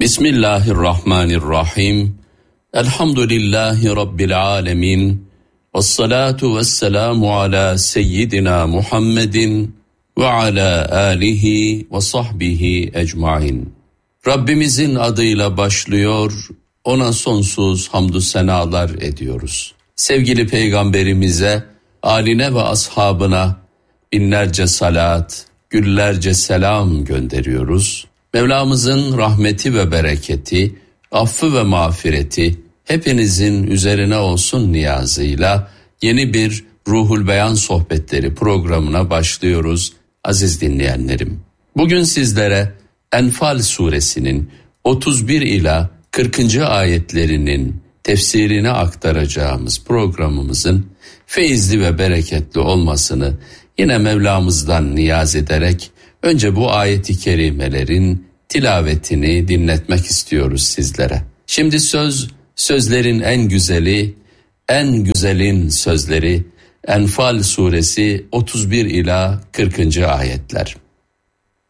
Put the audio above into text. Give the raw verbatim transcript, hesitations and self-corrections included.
Bismillahirrahmanirrahim. Elhamdülillahi Rabbil alemin. Vessalatu vesselamu ala seyyidina Muhammedin ve ala alihi ve sahbihi ecmain. Rabbimizin adıyla başlıyor, ona sonsuz hamdü senalar ediyoruz. Sevgili Peygamberimize, âline ve ashabına binlerce salat, güllerce selam gönderiyoruz. Mevlamızın rahmeti ve bereketi, affı ve mağfireti hepinizin üzerine olsun niyazıyla yeni bir Ruhul Beyan Sohbetleri programına başlıyoruz aziz dinleyenlerim. Bugün sizlere Enfal suresinin otuz bir ila kırkıncı ayetlerinin tefsirini aktaracağımız programımızın feyizli ve bereketli olmasını yine Mevlamızdan niyaz ederek önce bu ayet-i kerimelerin tilavetini dinletmek istiyoruz sizlere. Şimdi söz, sözlerin en güzeli, en güzelin sözleri Enfal suresi otuz bir ila kırkıncı ayetler.